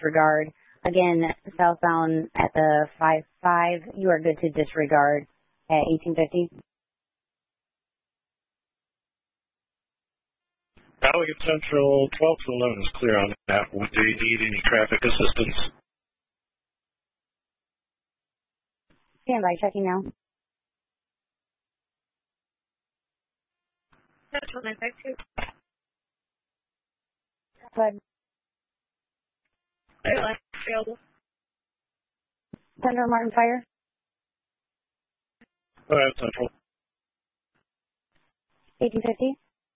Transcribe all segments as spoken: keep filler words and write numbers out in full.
disregard. Again, southbound at the five five, you are good to disregard at eighteen fifty. Allegan Central, twelve to eleven is clear on that. Would they need any traffic assistance? Stand by, checking now. Central nine five two. Go ahead. Airline available. Central Martin Fire. Go ahead, Central. eighteen fifty.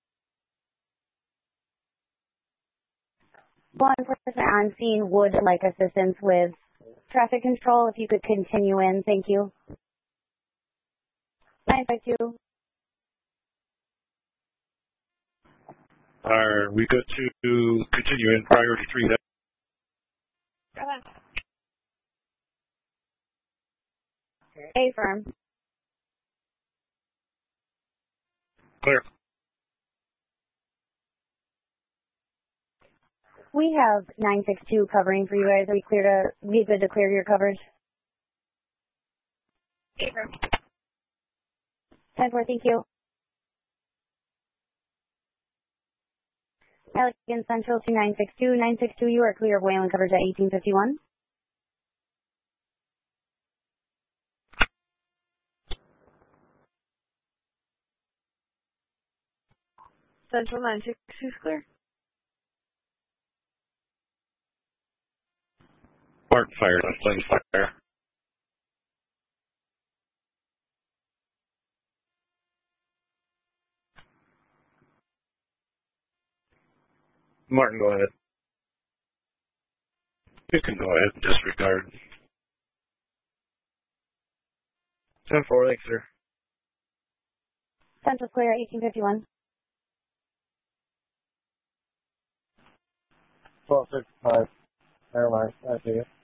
Law enforcement on scene would like assistance with traffic control. If you could continue in, thank you. nine five two. Are we good to continue in priority three then? A firm. Clear. We have nine six two covering for you guys. Are we clear to, we good to clear your coverage? A firm. ten four, thank you. Allegan Central to nine six two. nine six two, you are clear of Wayland coverage at eighteen fifty-one. Central nine six two is clear. Martin Fire, Plains Fire. Martin, go ahead. You can go ahead and disregard. ten four, thanks, sir. Central clear at eighteen fifty-one. twelve sixty-five, airline, I see it.